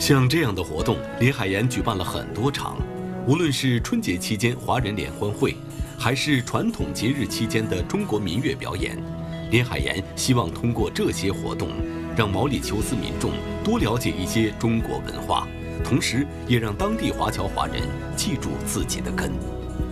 像这样的活动，林海岩举办了很多场，无论是春节期间华人联欢会，还是传统节日期间的中国民乐表演，林海岩希望通过这些活动，让毛里求斯民众多了解一些中国文化，同时也让当地华侨华人记住自己的根。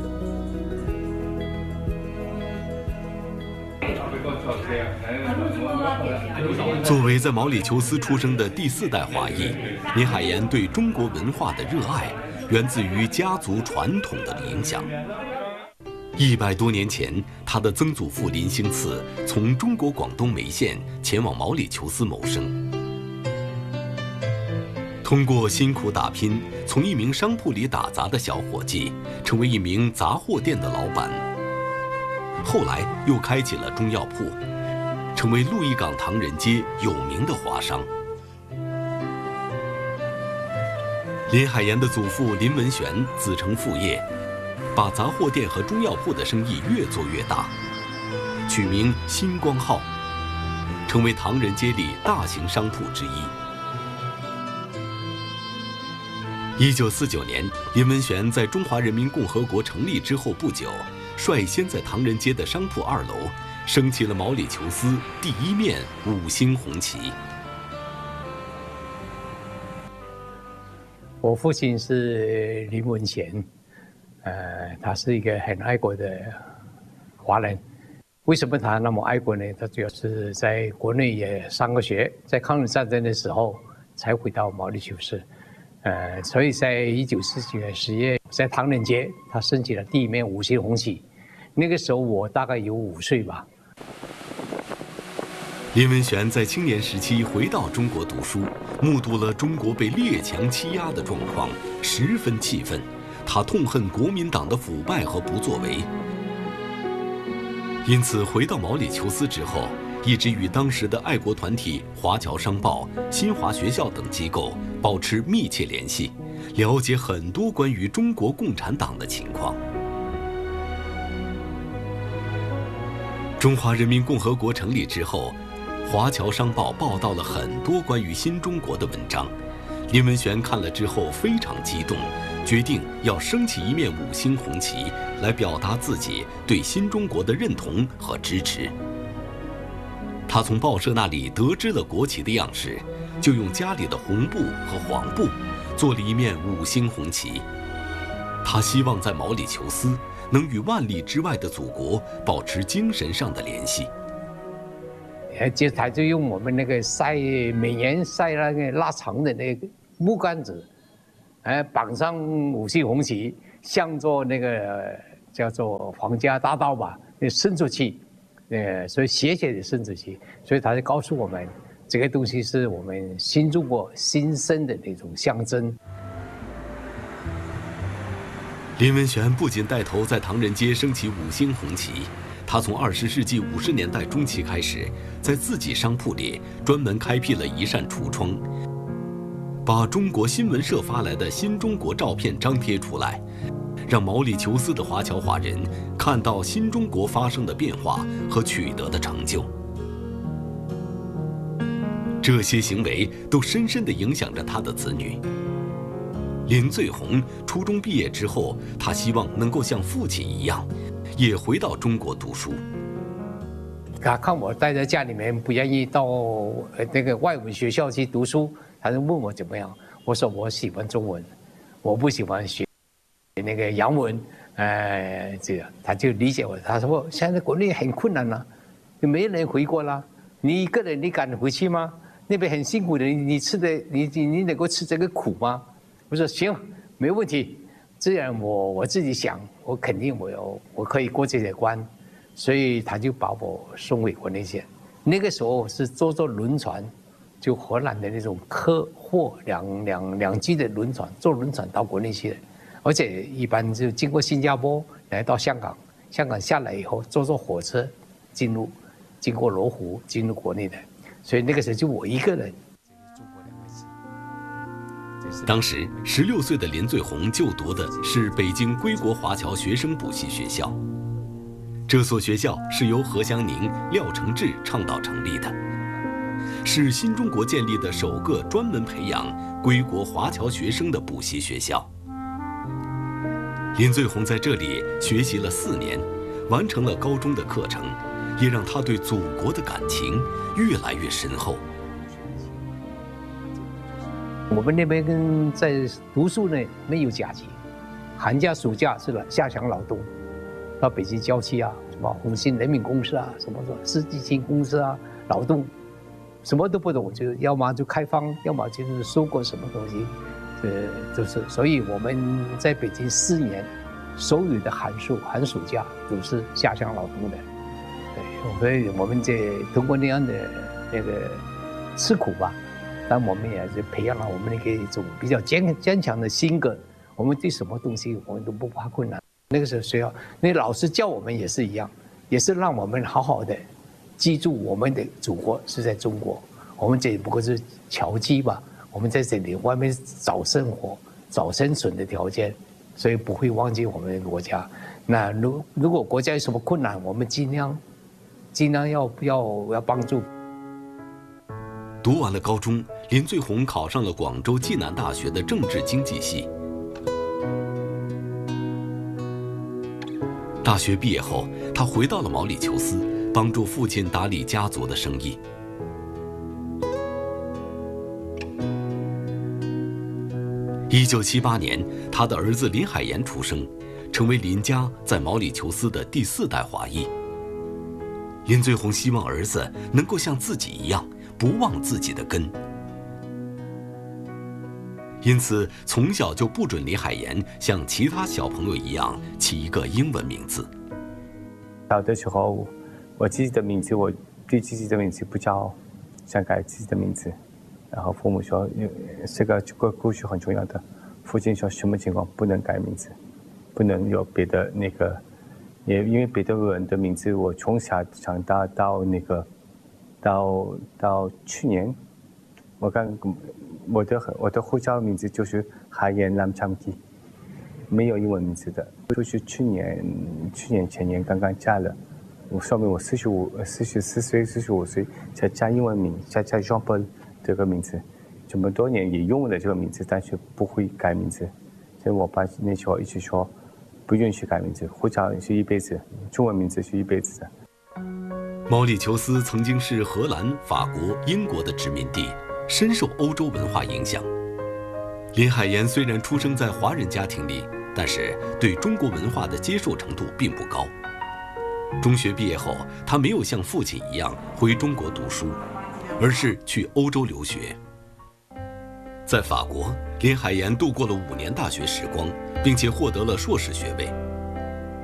作为在毛里求斯出生的第4代华裔，林海岩对中国文化的热爱源自于家族传统的影响。100多年前，他的曾祖父林兴次从中国广东梅县前往毛里求斯谋生，通过辛苦打拼，从一名商铺里打杂的小伙计，成为一名杂货店的老板。后来又开起了中药铺，成为鹿邑港唐人街有名的华商。林海岩的祖父林文玄子承父业，把杂货店和中药铺的生意越做越大，取名新光号，成为唐人街里大型商铺之一。1949年，林文玄在中华人民共和国成立之后不久，率先在唐人街的商铺2楼升起了毛里求斯第1面5星红旗。 我父亲是林文贤，他是一个很爱国的华人。为什么他那么爱国呢？他主要是在国内也上过学，在抗日战争的时候才回到毛里求斯。所以在1949年10月，在唐人街，他升起了第1面5星红旗。那个时候我大概有5岁吧。 林文玄在青年时期回到中国读书，目睹了中国被列强欺压的状况，十分气愤。他痛恨国民党的腐败和不作为，因此回到毛里求斯之后，一直与当时的爱国团体华侨商报、新华学校等机构保持密切联系，了解很多关于中国共产党的情况。中华人民共和国成立之后，华侨商报报道了很多关于新中国的文章。林文玄看了之后非常激动，决定要升起1面5星红旗，来表达自己对新中国的认同和支持。他从报社那里得知了国旗的样式，就用家里的红布和黄布做了1面5星红旗。他希望在毛里求斯能与万里之外的祖国保持精神上的联系。 他就用我们那个每年晒那个腊肠的那个木杆子，绑上5星红旗，向着那个叫做皇家大道吧，伸出去，所以斜斜的伸出去，所以他就告诉我们，这个东西是我们新中国新生的那种象征。 林文玄不仅带头在唐人街升起5星红旗，他从20世纪50年代中期开始，在自己商铺里专门开辟了一扇橱窗，把中国新闻社发来的新中国照片张贴出来，让毛里求斯的华侨华人看到新中国发生的变化和取得的成就。这些行为都深深地影响着他的子女。林最红初中毕业之后，他希望能够像父亲一样，也回到中国读书。 他看我待在家里面，不愿意到那个外文学校去读书，他就问我怎么样。我说我喜欢中文，我不喜欢学那个洋文。这样他就理解我。他说现在国内很困难了，就没人回国了，你一个人你敢回去吗？那边很辛苦的，你能够吃这个苦吗？我说行，没问题。这样我自己想，我肯定我可以过这些关，所以他就把我送回国内去。那个时候是坐轮船，就荷兰的那种客货两机的轮船，坐轮船到国内去的，而且一般就经过新加坡来到香港，香港下来以后坐火车经过罗湖进入国内的，所以那个时候就我一个人。 当时16岁的林最红就读的是北京归国华侨学生补习学校，这所学校是由何香凝、廖承志倡导成立的。 是新中国建立的首个专门培养归国华侨学生的补习学校。林最红在这里学习了4年，完成了高中的课程，也让他对祖国的感情越来越深厚。 我们那边跟在读书呢没有假期，寒假暑假是下乡劳动，到北京郊区啊，什么红星人民公司啊，什么世纪青公司啊，劳动，什么都不懂，就要么就开荒，要么就是收割什么东西，就是所以我们在北京4年，所有的寒暑假都是下乡劳动的，对，所以我们这通过那样的那个吃苦吧。但我们也是培养了我们一种比较坚强的性格，我们对什么东西我们都不怕困难。那个时候学校那老师教我们也是一样，也是让我们好好的记住我们的祖国是在中国，我们这不过是侨居吧，我们在这里外面找生活、找生存的条件，所以不会忘记我们的国家。那如果国家有什么困难，我们尽量要帮助。 读完了高中，林最红考上了广州暨南大学的政治经济系。大学毕业后，他回到了毛里求斯，帮助父亲打理家族的生意。1978年，他的儿子林海岩出生，成为林家在毛里求斯的第4代华裔。林最红希望儿子能够像自己一样，不忘自己的根，因此从小就不准林海岩像其他小朋友一样起一个英文名字。 小的时候，我自己的名字，我对自己的名字不骄傲，想改自己的名字。然后父母说，这个故事很重要的。父亲说什么情况不能改名字，不能有别的那个，也因为别的人的名字，我从小长大到那个。到去年，我看我的护照名字就是海岩lam cham ki，没有英文名字的，就是去年前年刚刚加了，说明我44岁45岁才加英文名，加 Jean Paul 这个名字，这么多年也用了这个名字，但是不会改名字，所以我爸那时候一直说不允许改名字，护照是一辈子，中文名字是一辈子的。 毛里求斯曾经是荷兰、法国、英国的殖民地，深受欧洲文化影响。林海岩虽然出生在华人家庭里，但是对中国文化的接受程度并不高。中学毕业后，他没有像父亲一样回中国读书，而是去欧洲留学。在法国，林海岩度过了5年大学时光，并且获得了硕士学位。